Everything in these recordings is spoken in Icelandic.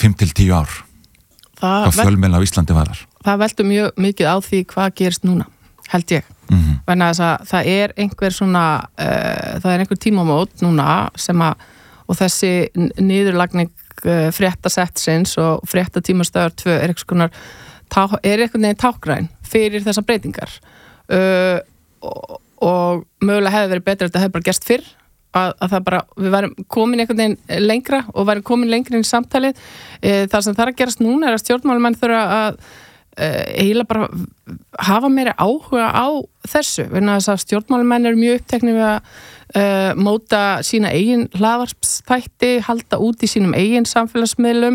5-10 ár? Hvað fjölmiðla á Íslandi varðar? Það veldur mjög mikið á því hvað gerist núna, held ég. Þannig að það er einhver svona, það er einhver tímamót núna sem að, og þessi niðurlagning fréttasettsins og fréttatímastöðar 2 er einhvern veginn tákgræn fyrir þessar breytingar. Og mögulega hefði verið betra að þetta hefði bara gerst fyrr, að það bara, við værum komin einhvern veginn lengra og værum komin lengra inn í samtalið. Það sem það að gerast núna er að stjórnmálamenn þurfa að eiginlega bara hafa meira áhuga á þessu, vegna þess að stjórnmálamenn eru mjög uppteknir við að móta sína eigin hlaðvarpsþætti, halda út í sínum eigin samfélagsmiðlum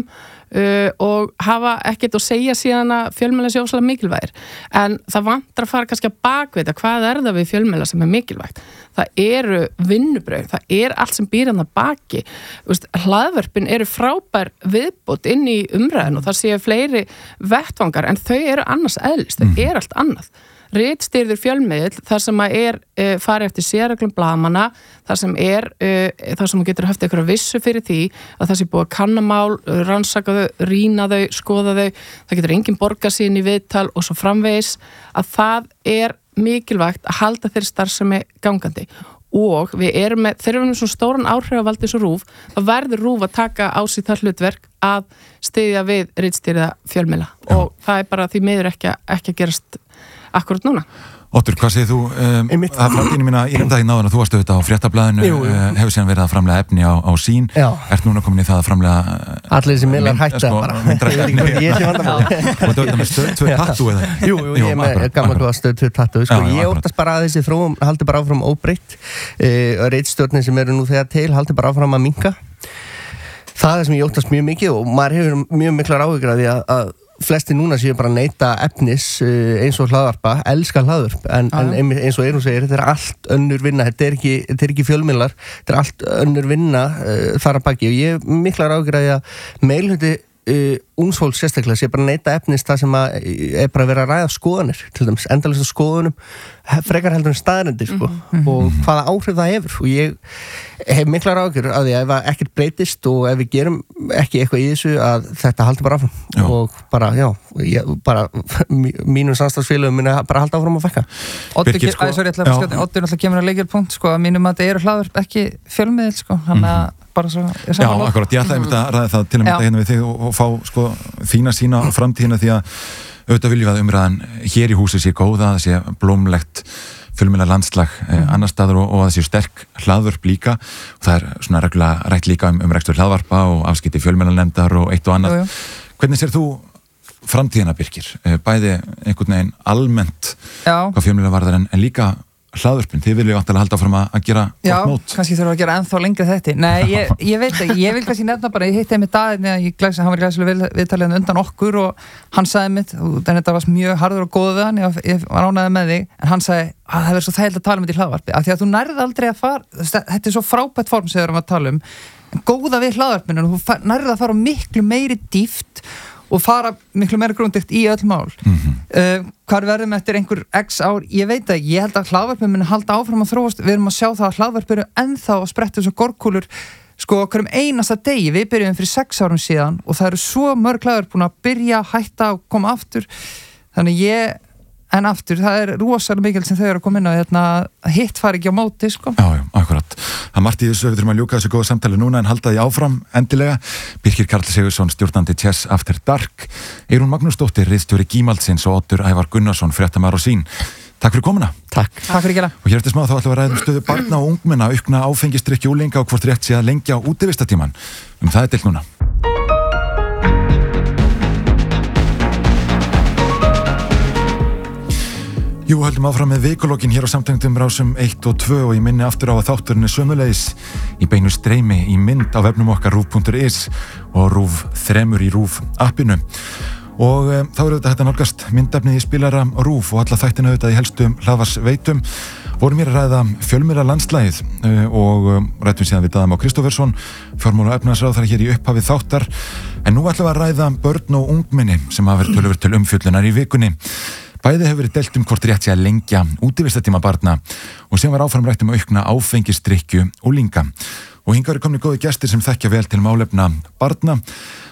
og hafa ekkert að segja síðan að fjölmiðlar sé óslega mikilvægir. En það vantar að fara kannski að bakveita hvað er það við fjölmiðlar sem er mikilvægt. Það eru vinnubrögð, það er allt sem býr hann að baki. Hlaðvörpin eru frábær viðbót inn í umræðinu og það séu fleiri vettvangar en þau eru annars eðlist, þau eru allt annað. Ritstýrður fjölmiðl, þar sem að fari eftir sérreglum blaðamanna, þar sem þú getur haft eitthvað vissu fyrir því að það sé búið að kanna mál, rannsaka þau, rýna þau, skoða þau, það getur enginn borgað sig inn í viðtal og svo framvegis, að það er mikilvægt að halda þeirri starfsemi gangandi. Og þegar við erum svo stóran áhrifavaldi svo RÚV, þá verður RÚV að taka á sig það hlutverk að styðja við ritstýrða fjölmiðla og það er bara því miður ekki að gerast akkurat núna. Oddur, hvað segir þú? Það er framtíðinu mína í daginn áðan að þú varst auðvitað á fréttablaðinu, hefur síðan verið að framlega efni á sín, ert núna komin í það að framlega allir þessi miðlar hætta bara. Ég sé vandamáli. Og þetta auðvitað með Stöð 2 tattoo eða? Jú, ég er með gamla góða Stöð 2 tattoo. Ég óttast bara að þessi þróun haldi bara áfram óbreytt. Ritstjórnir sem eru nú þegar til haldi bara áfram að minnka. Það er sem ég óttast mjög mikið og maður hefur mjög miklar áhyggjur af því að flesti núna séu bara neita efnis eins og hlaðvarpa, elska hlaðvarp en eins og segir, þetta er allt önnur vinna, þetta er ekki fjölmiðlar, þetta er allt önnur vinna þar að baki og ég miklar áhyggjur af því að meirihluti ungsfólk sérstaklega sé bara neita efnis það sem er bara að vera að ræða skoðanir til dæmis, endalaust á skoðunum frekar heldur en staðrendir sko og hvaða áhrif það hefur og ég hef miklar áhyggjur af því að ef ekkert breytist og ef við gerum ekki eitthvað í þessu að þetta haldi bara áfram og bara mínum samstarfsfélögum minna bara halda áfram að fekka. Oddur náttúrulega kemur að leikjurpunkt sko að mínum að þetta eru hlaðvarp ekki fjölmiðill sko hann að bara svo Já, akkurat, ég ætlaði að ræða það til að mynda hérna við þig og fá sko þína sína á framtíðina því að auðvitað viljum við að umræðan hér í húsi sé góða, það sé blómlegt fjölmiðla landslag annar staðar og það sé sterk hlaðvörp líka og það er svona reglulega rætt líka rekstur hlaðvarpa og afskipti fjölmiðlanefndar og eitt og annað. Hvernig sér þú framtíðina, Birkir? Bæði einhvern veginn almennt hvað fjölmiðla varðar en líka hlaðvörpin, þið viljum vantilega halda áfram að gera gott mót. Já, kannski þurfum að gera ennþá lengra þetta. Nei, ég veit ekki, ég vil kannski nefna bara, ég hitti einmitt Daðirni að hann var í glæsilega viðtalið undan okkur og hann sagði einmitt, en þetta var mjög harður og góð við hann, ég var ánægður með þig, en hann sagði að það verður svo þægilegt að tala um þetta í hlaðvarpi, af því að þú nærð aldrei að fara, þetta er svo frábært form sem við erum að tala um, en góða við hlaðvarpinu, þú nærð að fara miklu meiri dýpt og fara miklu meira grundigt í öll mál. Hvar verðum eftir einhver x ár, ég veit ekki, ég held að hlaðvarpið muni halda áfram að þróast, við erum að sjá það að hlaðvarpið eru ennþá að spretta þessu gorkúlur sko okkur einasta degi, við byrjum fyrir 6 árum síðan og það eru svo mörg hlaðvarp búin að byrja, hætta og koma aftur, þannig en aftur, það er rosalega mikil sem þau eru að koma inn á hitt fari ekki á móti, sko. Já, akkurat. Það margt í þessu, við þurfum að ljúka þessu góða samtali núna en halda því áfram endilega. Birkir Karl Sigurðsson, stjórnandi Chess After Dark, Eyrún Magnúsdóttir, ritstjóri Gímaldsins og Oddur Ævar Gunnarsson, fréttamaður á Sín. Takk fyrir komuna. Takk fyrir að gera. Og hér eftir smá þá ætlum við að ræða stöðu barna og ungmenna, aukna áfengisdrykkju unglinga og hvort rétt sé að lengja útivistartímann. Það er deilt núna. Jú, höldum áfram með vikulokkin hér á samtengdum rásum 1 og 2 og ég minni aftur á að þátturinn er sömuleiðis í beinu streymi í mynd á vefnum okkar rúv.is og RÚV 3 í RÚV appinu. Og þá er auðvitað þetta nálgast myndefnið í spilara RÚV og alla þættina auðvitað í helstum hlaðvarsveitum. Vorum hér að ræða fjölmiðla landslægið og rættum síðan við Daðam á Kristófersson, fjármála- og efnahagsráðherra hér í upphafi þáttar. En nú ætlum við að ræða börn og ungmenni sem hafa verið töluvert til umfjöllunar í vikunni. Bæði hefur verið deilt hvort rétt sé að lengja útivistartíma barna og sem var áfram rætt aukna áfengisdrykkju unglinga. Og hingað eru komnir góði gestir sem þekkja vel til málefna barna.